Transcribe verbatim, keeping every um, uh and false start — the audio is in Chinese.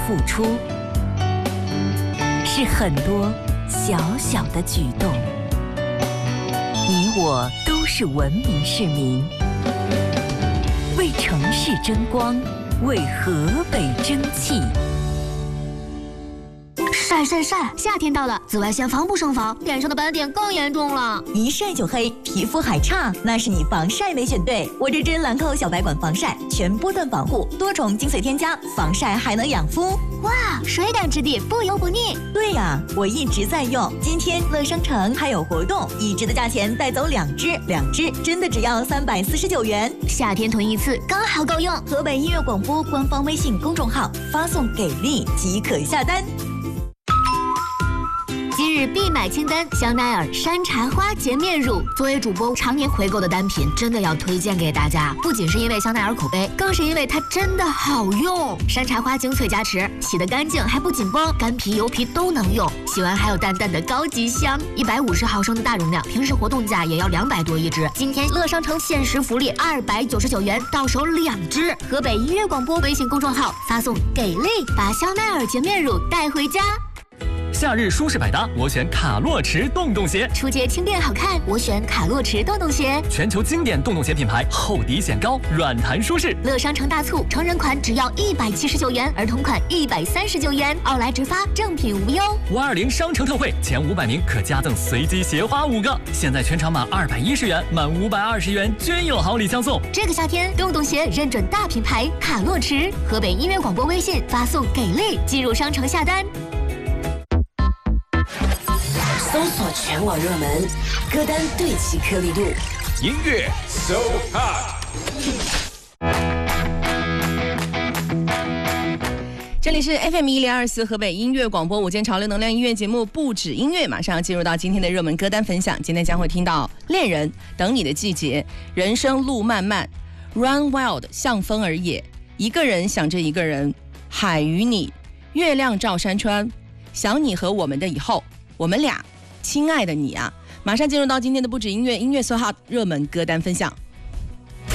付出，是很多小小的举动。你我都是文明市民，为城市争光，为河北争气。 晒晒晒！夏天到了，紫外线防不胜防，脸上的斑点更严重了。 一晒就黑，皮肤还差，那是你防晒没选对。我这支兰蔻小白管防晒，全波段保护，多重精粹添加，防晒还能养肤。 哇，水感质地，不油不腻。 对呀，我一直在用。今天乐商城还有活动，一支的价钱带走两支，两支真的只要三百四十九元。 夏天囤一次刚好够用。 河北音乐广播官方微信公众号发送“给力”即可下单。 今日必买清单：香奈儿山茶花洁面乳。作为主播常年回购的单品，真的要推荐给大家。不仅是因为香奈儿口碑，更是因为它真的好用。山茶花精粹加持，洗得干净还不紧绷，干皮油皮都能用。洗完还有淡淡的高级香。一百五十毫升的大容量，平时活动价也要两百多一支。今天乐商城限时福利二百九十九元，到手两支。河北音乐广播微信公众号发送“给力”，把香奈儿洁面乳带回家。 夏日舒适百搭，我选卡洛驰洞洞鞋。 出街轻便好看，我选卡洛驰洞洞鞋。 全球经典洞洞鞋品牌，厚底显高，软弹舒适。 乐商城大促，成人款只要一百七十九元，儿童款一百三十九元，奥莱直发，正品无忧。 五二零商城特惠，前五百名可加赠随机鞋花五个。现在全场满二百一十元，满五百二十元均有好礼相送。 这个夏天，洞洞鞋认准大品牌卡洛驰。河北音乐广播微信发送“给力”进入商城下单。 搜索全网热门歌单，对齐颗粒度， 音乐 so hot。 这里是 F M 一零二四河北音乐广播午间潮流能量音乐节目，不止音乐，马上要进入到今天的热门歌单分享。今天将会听到恋人、等你的季节、人生路漫漫、Run Wild 向风而野、一个人想着一个人、海与你、月亮照山川、想你和我们的以后、我们俩、亲爱的你啊。马上进入到今天的不止音乐音乐 so hot 热门歌单分享。